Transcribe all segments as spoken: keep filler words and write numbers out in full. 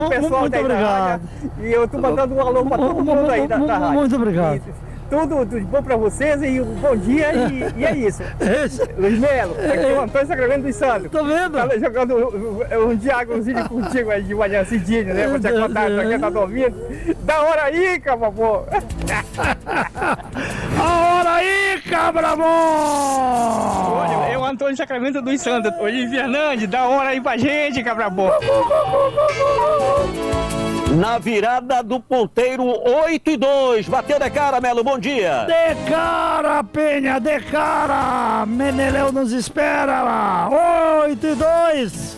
o pessoal muito da obrigado. rádio. E eu tô mandando um alô para todo mundo aí da, da rádio. Muito obrigado. E, tudo, tudo bom para vocês e um bom dia e, e é isso. Esse... Luiz Melo, aqui é o Antônio Sacramento dos Santos. Tô vendo? Tava jogando um, um diágonozinho contigo aí de manhã cedinho, né? Você contar pra quem tá dormindo. Da hora aí, cabra bom. A hora aí, cabra bom! Olha, é o Antônio Sacramento dos Santos. Olívio Fernandes, da hora aí pra gente, cabra bom. Na virada do ponteiro, oito e dois. Bateu de cara, Melo, bom dia. De cara, Penha, de cara. Meneléu nos espera lá. oito e dois.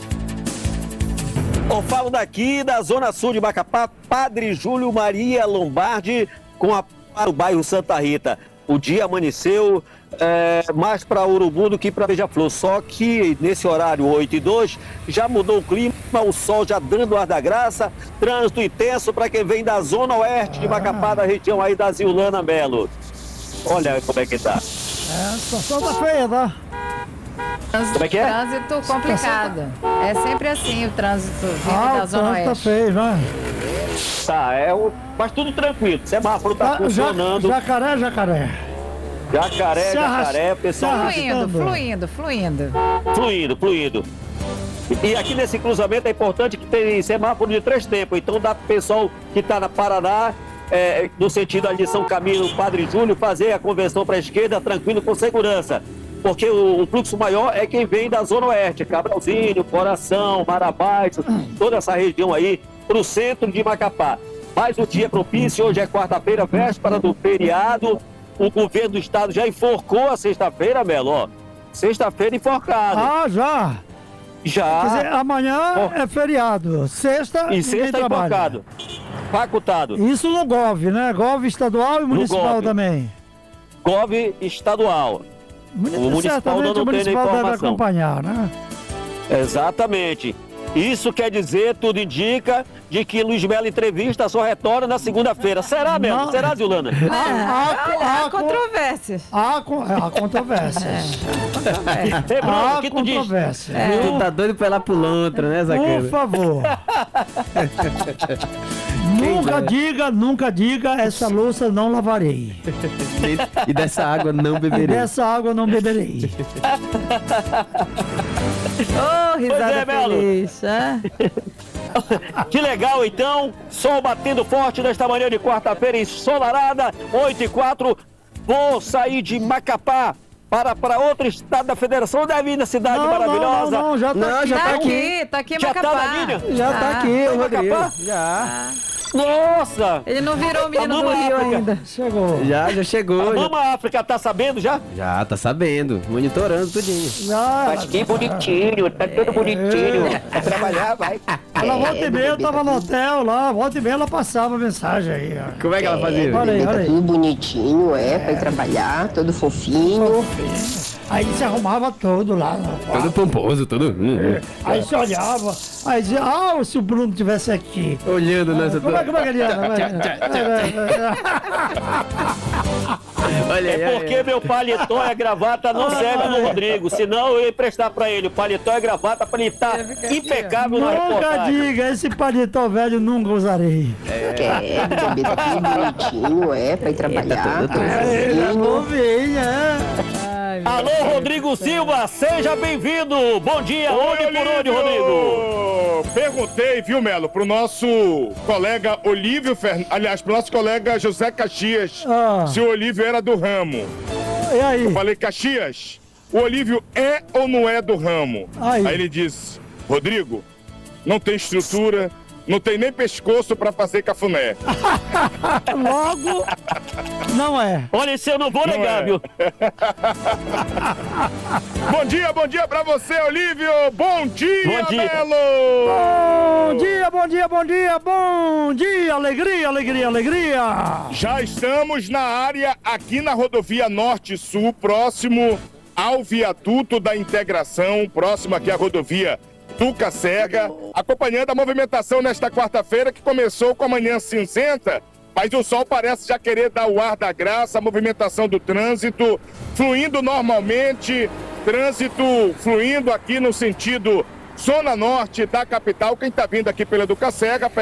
Eu falo daqui da Zona Sul de Macapá, Padre Júlio Maria Lombardi, com a para o bairro Santa Rita. O dia amanheceu é, mais para Urubu do que para Beija-Flor, só que nesse horário oito e dois já mudou o clima, o sol já dando ar da graça, trânsito intenso para quem vem da Zona Oeste de Macapá, da região aí da Ziulana, Melo. Olha como é que tá. É, a situação tá feia, tá? Como é que é? Trânsito complicado. É sempre assim o trânsito vindo Ah, da o Zona trânsito tá Oeste. feio, né? Tá, é o... mas tudo tranquilo, o semáforo tá Ah, funcionando. ja- Jacaré, jacaré. Jacaré, Se arras- jacaré, pessoal. se Fluindo, arrastando. fluindo, fluindo. Fluindo, fluindo. E aqui nesse cruzamento é importante que tem semáforo de três tempos. Então dá pro pessoal que está na Paraná, é, no sentido ali de São Camilo, Padre Júlio, fazer a conversão para a esquerda tranquilo, com segurança. Porque o, o fluxo maior é quem vem da Zona Oeste, Cabralzinho, Coração, Marabaixo, toda essa região aí, para o centro de Macapá. Mais um dia propício, hoje é quarta-feira, véspera do feriado. O governo do estado já enforcou a sexta-feira, Melo, ó. Sexta-feira enforcado. Ah, já. Já. Quer dizer, amanhã Ó. é feriado. Sexta, E ninguém sexta trabalha. enforcado. Facultado. Isso no G O V, né? G O V estadual e municipal Gov. também. Gov estadual. Muni- O municipal Certamente não o tem municipal deve informação. acompanhar, né? Exatamente. Isso quer dizer, tudo indica, de que Luiz Melo entrevista só retorna na segunda-feira. Será, Melo? Não. Será, Ziulana? Há, Há controvérsias. há, con- há controvérsias. Ei, Bruno, o Há que tu diz? controvérsias. Tu tá doido pra ir lá pro Lontra, né, Por Zacana? favor. Nunca diga, nunca diga, essa louça não lavarei. E dessa água não E beberei. dessa água eu não beberei. Ô, risada Pois é, Melo. feliz. hã? Que legal, então. Sol batendo forte nesta manhã de quarta-feira ensolarada, oito e quatro. Vou sair de Macapá para, para outro estado da federação. Deve ir na cidade Não, maravilhosa. não, não, não, já tá Não, aqui. já Tá tá aqui, tá aqui em Já tá Macapá. na linha? Já tá aqui, Tá o Rodrigo. Macapá? Já. Nossa! Ele não virou o menino do Vamos, Rio África. ainda. Chegou. Já, já A chegou. Já, Mama África tá sabendo já? já tá sabendo. Monitorando tudinho. Já, Mas que bonitinho, tá tudo bonitinho. Vai trabalhar, vai. ela volta e meia, eu tava no hotel lá, volta e meia ela passava mensagem aí. ó. Como é que ela fazia? Olha aí, olha aí. Tudo bonitinho, é, pra ir trabalhar, todo fofinho. Aí se arrumava todo lá. no Todo quarto. pomposo, todo. hum, hum. Aí se olhava, aí dizia, ah, se o Bruno tivesse aqui. Olhando nessa. Como é, como é que ele anda? Olha aí, É olha porque aí. meu paletó e a gravata não servem no Rodrigo. Senão eu ia emprestar pra ele o paletó e a gravata pra ele estar impecável na Nunca reportagem. diga, esse paletó velho nunca usarei. É, bebê, tudo bonitinho, é, pra ir trabalhar, todo Ele é fofinho. novinho, é. Alô, Rodrigo Silva, seja bem-vindo. Bom dia, onde por onde, Rodrigo? Perguntei, viu, Melo, pro nosso colega Olívio Fernandes, aliás, pro nosso colega José Caxias, Ah. se o Olívio era do ramo. E aí? Falei, Caxias, o Olívio é ou não é do ramo? Aí. Aí ele disse, Rodrigo, não tem estrutura, não tem nem pescoço pra fazer cafuné. Logo, não é. Olha, isso eu não vou Não negar, é. viu? Bom dia, bom dia pra você, Olívio. Bom dia, Bom dia. Melo. Bom dia, bom dia, bom dia, bom dia, alegria, alegria, alegria. Já estamos na área aqui na rodovia Norte-Sul, próximo ao viaduto da integração, próximo aqui à rodovia Tuca Serra, acompanhando a movimentação nesta quarta-feira que começou com a manhã cinzenta, mas o sol parece já querer dar o ar da graça, a movimentação do trânsito fluindo normalmente, trânsito fluindo aqui no sentido Zona Norte da capital. Quem está vindo aqui pela Educacega,